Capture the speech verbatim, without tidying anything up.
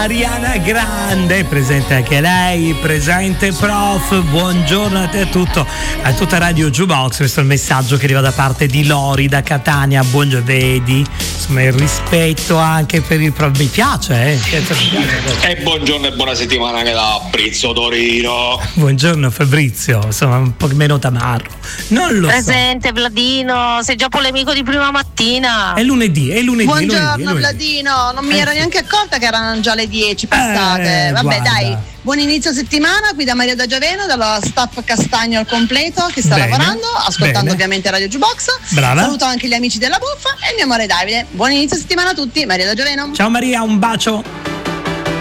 Ariana Grande, presente anche lei, presente prof, buongiorno a te e tutto, a tutta Radio Jukebox. Questo è il messaggio che arriva da parte di Lori da Catania. Buongiorno, vedi, insomma il rispetto anche per il prof, mi piace, eh? E buongiorno e buona settimana anche da Fabrizio Torino. Buongiorno Fabrizio, insomma un po' meno tamarro, non lo presente so. Vladino, sei già polemico di prima mattina. È lunedì, è lunedì. Buongiorno è lunedì, è lunedì. Vladino, non mi eh, ero sì. neanche accorta che erano già le dieci passate. Eh, Vabbè, guarda. dai, buon inizio settimana qui da Maria da Giaveno, dallo staff Castagno al completo che sta Bene, lavorando, ascoltando bene. ovviamente Radio Jukebox. Brava. Saluto anche gli amici della Buffa e il mio amore Davide. Buon inizio settimana a tutti, Maria da Giaveno. Ciao Maria, un bacio.